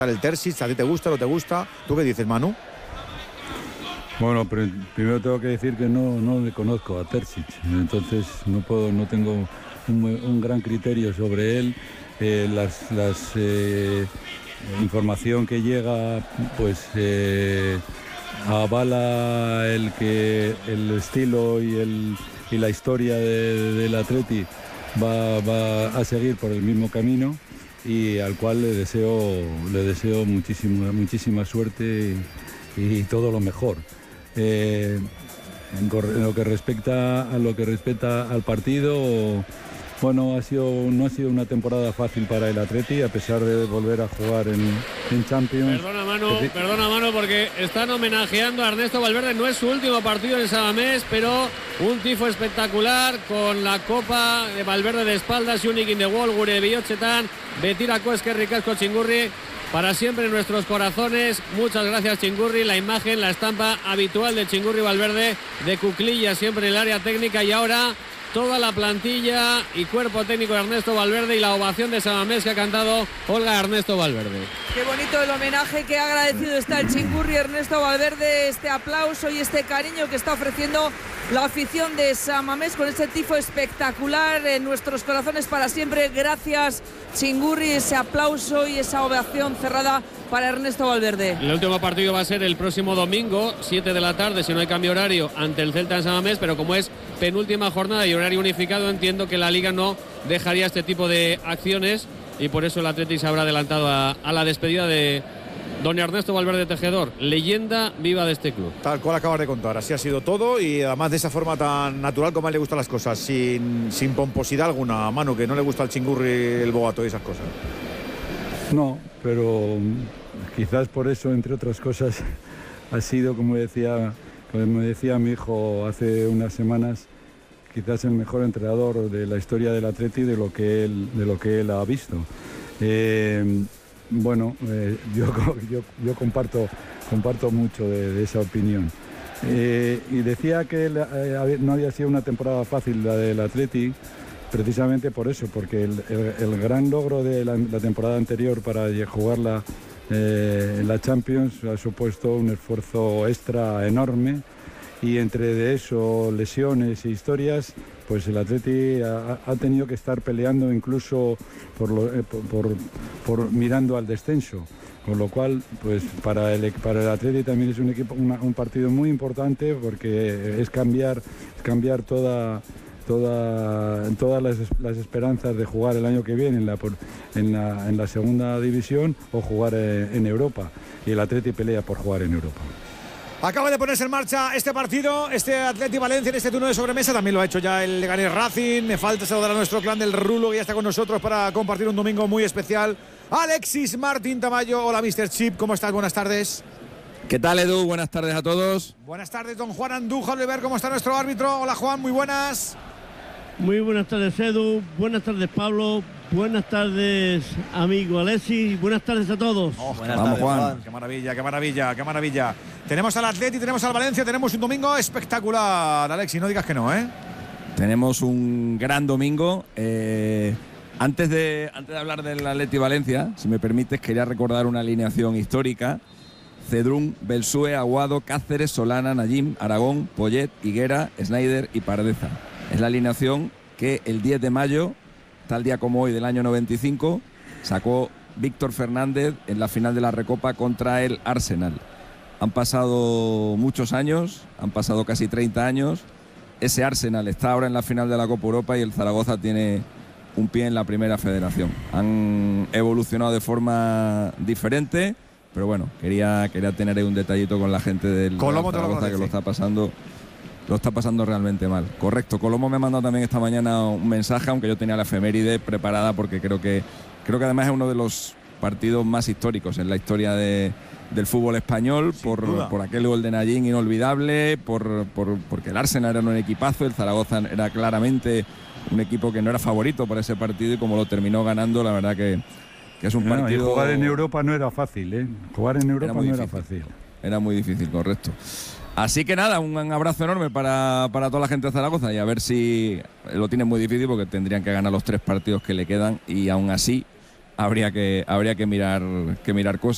el Terzic, ¿a ti te gusta o no te gusta? ¿Tú qué dices, Manu? Bueno, pero primero tengo que decir que no le conozco a Terzic, entonces no tengo un gran criterio sobre él. Información que llega pues avala el estilo y la historia del Atleti va a seguir por el mismo camino, y al cual le deseo muchísima suerte y todo lo mejor. En lo que respecta al partido, bueno, no ha sido una temporada fácil para el Atleti, a pesar de volver a jugar en Champions. Perdona Manu, porque están homenajeando a Ernesto Valverde. No es su último partido en San Mamés, pero un tifo espectacular con la copa de Valverde de espaldas, Unique in the Wall, gure bihotzetan, betirako eskerrik asko Txingurri, para siempre en nuestros corazones. Muchas gracias, Txingurri. La imagen, la estampa habitual de Txingurri Valverde, de cuclilla siempre en el área técnica, y ahora toda la plantilla y cuerpo técnico de Ernesto Valverde, y la ovación de San Mamés que ha cantado Olga Ernesto Valverde. Qué bonito el homenaje, qué agradecido está el Txingurri Ernesto Valverde, este aplauso y este cariño que está ofreciendo la afición de San Mamés con ese tifo espectacular en nuestros corazones para siempre. Gracias, Txingurri, ese aplauso y esa ovación cerrada para Ernesto Valverde. El último partido va a ser el próximo domingo, 7 de la tarde, si no hay cambio horario, ante el Celta en San Mamés, pero como es penúltima jornada y horario unificado, entiendo que la Liga no dejaría este tipo de acciones, y por eso el Atleti se habrá adelantado a la despedida de don Ernesto Valverde Tejedor, leyenda viva de este club. Tal cual acabas de contar, así ha sido todo, y además de esa forma tan natural como a él le gustan las cosas, sin pomposidad alguna. Manu, que no le gusta al Txingurri el boato y esas cosas. No, pero quizás por eso, entre otras cosas, ha sido, como me decía mi hijo hace unas semanas, quizás el mejor entrenador de la historia del Atleti, de lo que él ha visto. Yo comparto mucho de esa opinión. Y decía que no había sido una temporada fácil la del Atleti, precisamente por eso, porque el gran logro de la temporada anterior para jugarla en la Champions ha supuesto un esfuerzo extra enorme, y entre de eso, lesiones e historias, pues el Atleti ha tenido que estar peleando incluso por mirando al descenso, con lo cual pues para el Atleti también es un partido muy importante, porque es cambiar todas las esperanzas de jugar el año que viene en la segunda división o jugar en Europa, y el Atleti pelea por jugar en Europa. Acaba de ponerse en marcha este partido, este Atleti Valencia, en este turno de sobremesa. También lo ha hecho ya el Leganés Racing. Me falta saludar a nuestro clan del Rulo, que ya está con nosotros para compartir un domingo muy especial. Alexis Martín Tamayo. Hola, Mr. Chip, ¿cómo estás? Buenas tardes. ¿Qué tal, Edu? Buenas tardes a todos. Buenas tardes, don Juan Andújar Oliver. ¿Cómo está nuestro árbitro? Hola, Juan, muy buenas. Muy buenas tardes, Edu. Buenas tardes, Pablo. Buenas tardes, amigo Alexis. Buenas tardes a todos. Buenas tardes, Juan. Qué maravilla, qué maravilla, qué maravilla. Tenemos al Atleti, tenemos al Valencia, tenemos un domingo espectacular, Alexis, no digas que no, ¿eh? Tenemos un gran domingo. Antes de hablar del Atleti Valencia, si me permites, quería recordar una alineación histórica. Cedrún, Belsúe, Aguado, Cáceres, Solana, Najim, Aragón, Poyet, Higuera, Snyder y Pardeza. Es la alineación que el 10 de mayo, tal día como hoy del año 95, sacó Víctor Fernández en la final de la Recopa contra el Arsenal. Han pasado muchos años, han pasado casi 30 años. Ese Arsenal está ahora en la final de la Copa Europa y el Zaragoza tiene un pie en la primera federación. Han evolucionado de forma diferente, pero bueno, quería tener ahí un detallito con la gente del Zaragoza, que lo está pasando realmente mal. Correcto, Colomo me ha mandado también esta mañana un mensaje, aunque yo tenía la efeméride preparada, porque creo que además es uno de los partidos más históricos en la historia del fútbol español, por aquel gol de Najim inolvidable, porque el Arsenal era un equipazo, el Zaragoza era claramente un equipo que no era favorito para ese partido, y como lo terminó ganando, la verdad que es un partido... Y jugar en Europa no era fácil, ¿eh? Jugar en Europa no era fácil. Era muy difícil, correcto. Así que nada, un abrazo enorme para toda la gente de Zaragoza, y a ver si lo tienen muy difícil, porque tendrían que ganar los 3 partidos que le quedan, y aún así habría que mirar cosas.